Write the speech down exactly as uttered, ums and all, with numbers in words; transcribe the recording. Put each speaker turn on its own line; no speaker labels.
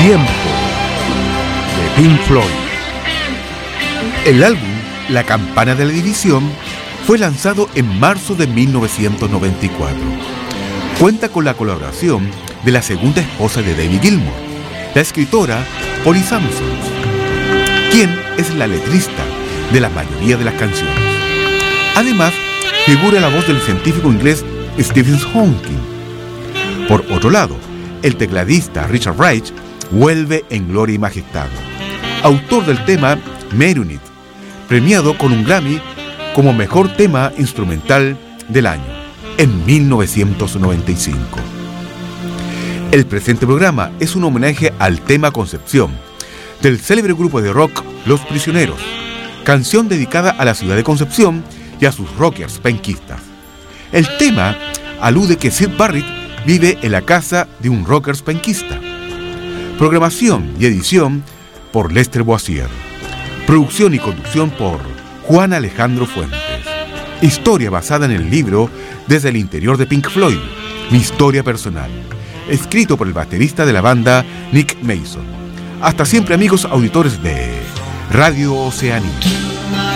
Tiempo de Pink Floyd. El álbum La Campana de la División fue lanzado en marzo de mil novecientos noventa y cuatro. Cuenta con la colaboración de la segunda esposa de David Gilmour, la escritora Polly Samson, quien es la letrista de la mayoría de las canciones. Además, figura la voz del científico inglés Stephen Hawking. Por otro lado, el tecladista Richard Wright vuelve en gloria y majestad, autor del tema Marooned, premiado con un Grammy como mejor tema instrumental del año en mil novecientos noventa y cinco. El presente programa es un homenaje al tema Concepción del célebre grupo de rock Los Prisioneros, canción dedicada a la ciudad de Concepción y a sus rockers penquistas. El tema alude que Syd Barrett vive en la casa de un rockers penquista. Programación y edición por Lester Boissier. Producción y conducción por Juan Alejandro Fuentes. Historia basada en el libro Desde el interior de Pink Floyd, mi historia personal. Escrito por el baterista de la banda, Nick Mason. Hasta siempre, amigos auditores de Radio Oceanía.